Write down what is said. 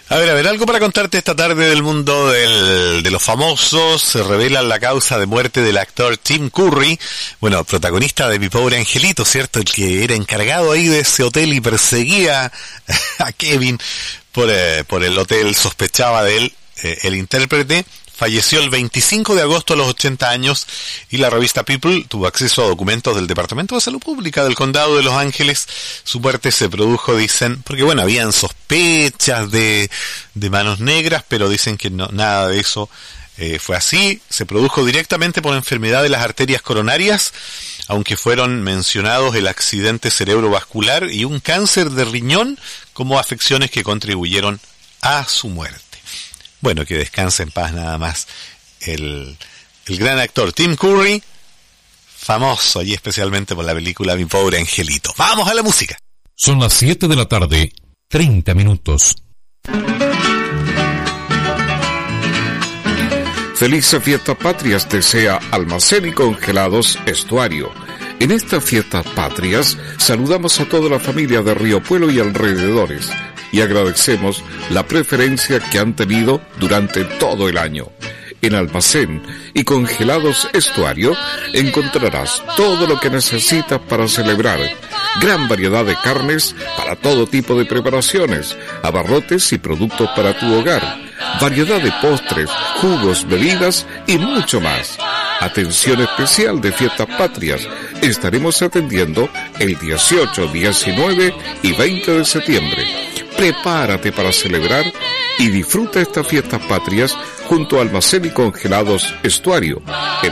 A ver, algo para contarte esta tarde del mundo de los famosos. Se revela la causa de muerte del actor Tim Curry, bueno, protagonista de Mi Pobre Angelito, ¿cierto? El que era encargado ahí de ese hotel y perseguía a Kevin por el hotel, sospechaba de él, el intérprete. Falleció el 25 de agosto a los 80 años y la revista People tuvo acceso a documentos del Departamento de Salud Pública del Condado de Los Ángeles. Su muerte se produjo, dicen, porque bueno, habían sospechas de manos negras, pero dicen que no, nada de eso fue así. Se produjo directamente por enfermedad de las arterias coronarias, aunque fueron mencionados el accidente cerebrovascular y un cáncer de riñón como afecciones que contribuyeron a su muerte. Bueno, que descanse en paz nada más el gran actor Tim Curry, famoso y especialmente por la película Mi Pobre Angelito. ¡Vamos a la música! Son las 7 de la tarde, 30 minutos. Felices Fiestas Patrias desea Almacén y Congelados Estuario. En estas Fiestas Patrias saludamos a toda la familia de Río Pueblo y alrededores y agradecemos la preferencia que han tenido durante todo el año. En Almacén y Congelados Estuario encontrarás todo lo que necesitas para celebrar. Gran variedad de carnes para todo tipo de preparaciones, abarrotes y productos para tu hogar, variedad de postres, jugos, bebidas y mucho más. Atención especial de Fiestas Patrias. Estaremos atendiendo el 18, 19 y 20 de septiembre. Prepárate para celebrar y disfruta estas Fiestas Patrias junto a Almacén y Congelados Estuario.